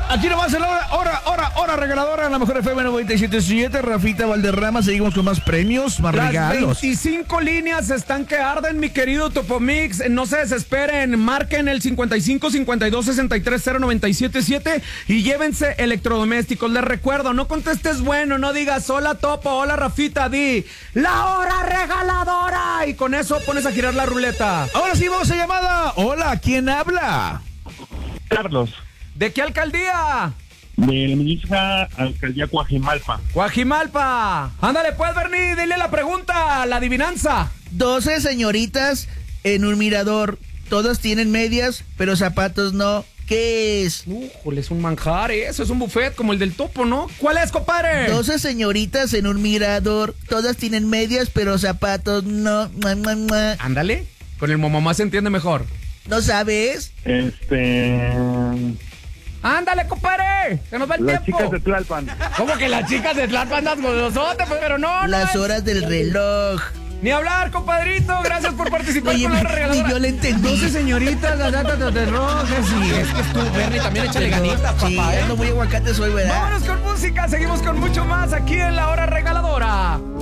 Aquí nomás en la hora regaladora en la mejor FM 97.7. Rafita Valderrama, seguimos con más premios, más regalos. 25 líneas están que arden, mi querido Topomix. No se desesperen, marquen el 55 52 63 0977 y llévense electrodomésticos. Les recuerdo, no contestes bueno, no digas hola Topo, hola Rafita, di la hora regaladora y con eso pones a girar la ruleta. Ahora sí, vamos a llamada. Hola, ¿quién habla? Carlos, ¿De qué alcaldía? de la misma alcaldía Coajimalpa. Coajimalpa. Ándale pues, Bernie, dile la pregunta, la adivinanza. 12 señoritas en un mirador. Todas tienen medias, pero zapatos no. ¿Qué es? Jole, es un manjar, eso es un buffet como el del Topo, ¿no? ¿Cuál es, compadre? 12 señoritas en un mirador. Todas tienen medias, pero zapatos no. Ándale, con el momomá se entiende mejor. ¿No sabes? Ándale, compadre, se nos va el Las tiempo. chicas de Tlalpan. ¿Cómo que las chicas de Tlalpan andan golosote? Pero no, Las no. horas del reloj. Ni hablar, compadrito. Gracias por participar Oye, con la hora regaladora. ni yo le entendí. 12 señoritas, las datas de rojas. Sí, es que es tú, Bernie, también échale ganitas, papá, Sí, ¿eh? ando muy aguacate soy, ¿verdad? Vámonos con música, seguimos con mucho más aquí en la hora regaladora.